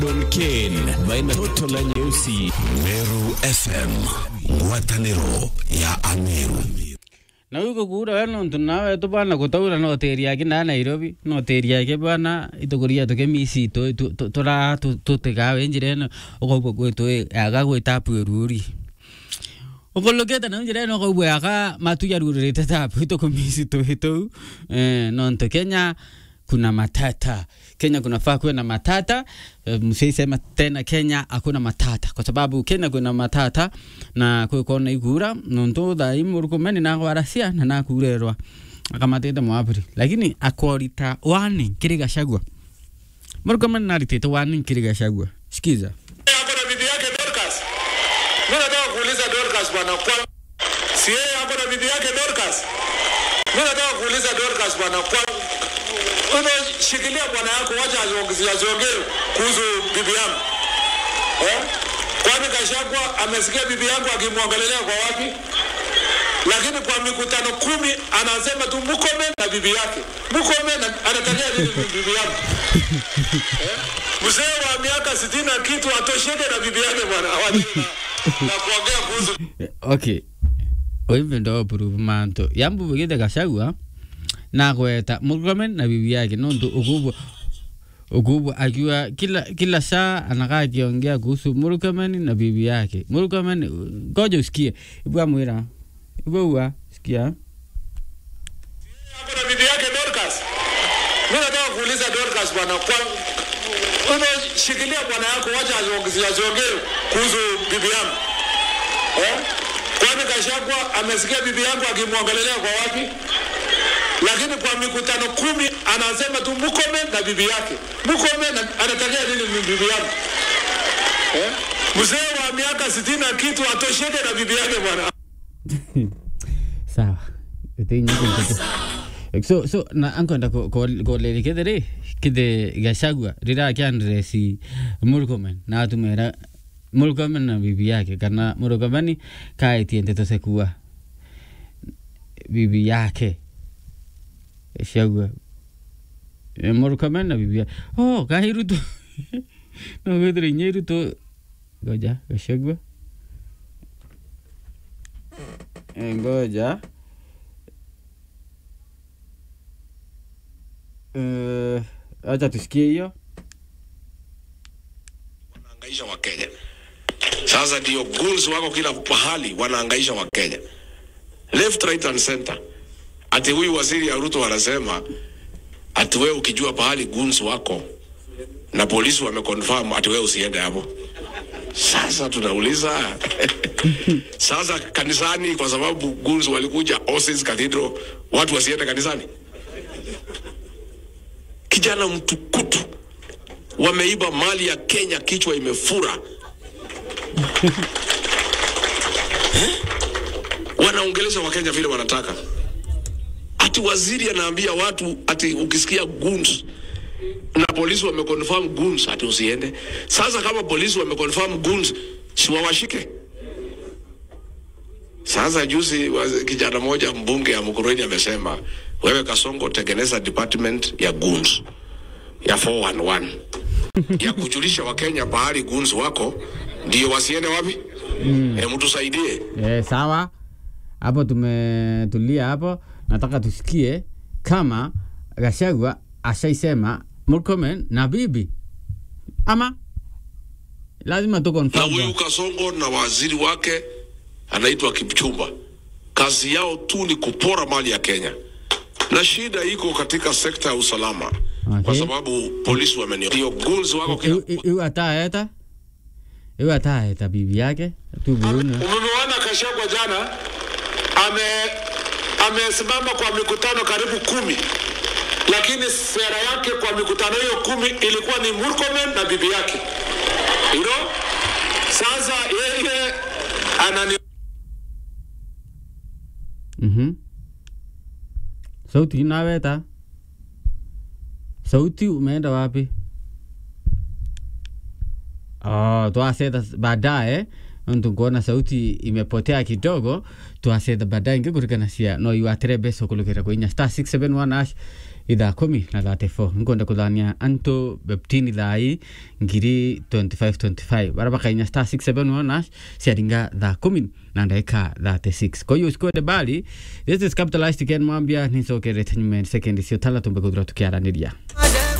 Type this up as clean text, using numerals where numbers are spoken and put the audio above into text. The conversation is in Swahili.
Don Ken baina toto la nyeusi. Meru FM Ngwataniro ya Ameru. Na huko kura wano tunawe tu bana kutaura no teria kina Nairobi no teria ke bana itokuria to ke misi to tora to te gawe njireno ogo kwetu aga kwetapu eruri okoloketa na njireno ogo bwaga matuya rurete tapu to komisi to hito no nto Kenya kuna matata. Kenya kunafaa kuwe na matata. Msisema tena Kenya hakuna matata kwa sababu Kenya kuna matata na kuona igura nonto dai murukomeni na warasia na kurerwa akamateta mwapuri lakini akorita wani kiriga shagwa murukomeni na riteta wani kiriga shagwa sikiza hapo na bibi yake Dorcas. Mimi nataka kuuliza Dorcas bwana kwa si yeye hapo na bibi yake Dorcas. Mimi nataka kuuliza Dorcas bwana kwa shikilia bwana yako wacha aziongee kuhusu bibi yangu. Kwani Gachagua amesikia bibi yangu akimwangalia kwa wapi? Lakini kwa mikutano 10 anasema tu Mukome na bibi yake. Mukome anatakia nini bibi yangu? Mzee wa miaka 60 na kitu atosheke na bibi yake bwana. Na kuongea kuhusu okay. Oive ndo manto. Yambu bugede Gachagua na kweta Mukome na bibi yake nondo Ugubu akiwa kila saa anakaa akiongea kuhusu Murkomen na bibi yake. Murkomen ngoja usikie. Ibwa mwira. Ibwa sikia. Hapo na bibi yake Dorcas. Mimi nataka kuuliza Dorcas bwana kwa shikilia bwana yako wacha aziongee kuhusu bibi yangu. Kwani Gachagua amesikia bibi yangu akimwangalia kwa wapi? Lakini kwa mikutano 10 anasema tu Mukome na bibi yake. Mukome anatakia nini bibi yangu? Mzee wa miaka 60 na kitu atosheke na bibi yake bwana. Sawa. So na ankonda ko lele kedere kide Gachagua rira kyandresi Murkomen na tumera Murkomen na bibi yake kana Murkomen kai tiende to sekua bibi yake Gachagua Murkomen na bibi yake kairu to no gedre nyeru to goja Gachagua ngoja acha tusikie hiyo. Wanahangaisha wa Kenya. Sasa ndio goals wako kila pahali wanahangaisha wa Kenya. Left, right and center. Ati huyu waziri ya Ruto anasema ati wewe ukijua pahali goons wako na polisi wameconfirm ati wewe usiende hapo. Sasa tunauliza sasa kanisani kwa sababu goons walikuja Osis Cathedral watu wasiende kanisani. Kijana mtukutu wameiba mali ya Kenya kichwa imefura. Wanaongelesha wa Kenya vile wanataka. Ati waziri anaambia watu ati ukisikia goons na polisi wameconfirm goons ati usiende. Sasa kama polisi wameconfirm goons si wawashike. Sasa juzi kijana moja mbunge ya Mukurweni amesema wewe Kasongo tengeneza department ya goons ya 411 ya kujulisha wa Kenya pahali goons wako ndio wasiende wapi. Mtu saidie. Sawa. Hapo tumetulia hapo. Nataka tusikie kama Gachagua ashaisema Murkomen na bibi ama lazima tu confirm. Na huyu Kasongo na waziri wake anaitwa Kipchumba. Kazi yao tu ni kupora mali ya Kenya. Na shida iko katika sekta ya usalama. Okay. Kwa sababu polisi wamenio goons wako kila Iwa ataeta bibi yake tu buona. Umeona Gachagua jana amesimama kwa mikutano karibu 10. Lakini sera yake kwa mikutano hiyo 10 ilikuwa ni Murkomen na bibi yake. You know? Sasa yeye anani Sauti inaweta. Sauti umeenda wapi? Tuaseda baadaye. Ntungoona sauti imepotea kidogo. Tuaseda baadaye ngekurekana sia no yuatere beso kulukira kwenye *671# idhaa 10 na 34 ngonda kudhania anto beptini dhai ngiri 25 baraba kainya star 671 siadinga dha 10 na ndaika 36 kwa hiyo usikode bali this is capitalized again mwambia nisokere tenyumen second sio tala tumbe kudura tukiaraniria